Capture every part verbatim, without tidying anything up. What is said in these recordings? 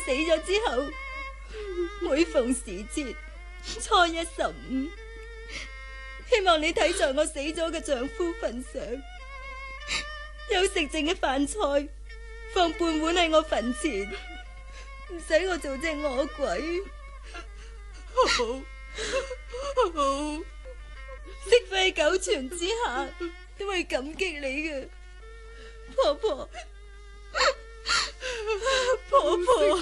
死咗之後，每逢時節初一十五，希望你睇在我死咗嘅丈夫份上，有食剩嘅飯菜放半碗喺我墳前，唔使我做隻餓鬼。 好，好， 識揮九泉之下都會感激你嘅，婆婆，婆婆，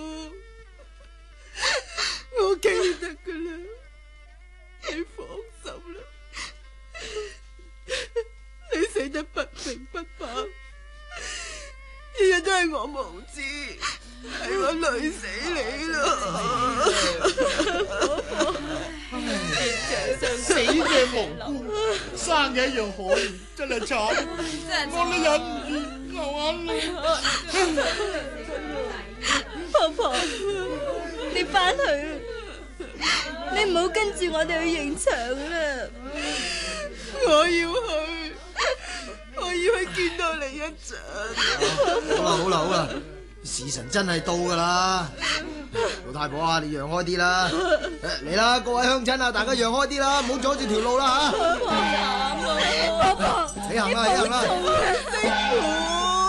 我記得噶啦，你放心啦，你死得不明不白，日日都係我無知，係我累死你啦。 死嘅無辜，生嘅一樣可憐，真係慘，我都忍唔住流眼淚。 婆婆，你翻去，你唔好跟住我哋去刑場啦。 我要去，我要去見到你一陣。 好啦好啦好啦，時辰真係到噶啦，老太婆啊，你讓開啲啦，嚟啦，各位鄉親啊，大家讓開啲啦，唔好阻住條路啦吓。 婆婆， 你行啦，你行啦。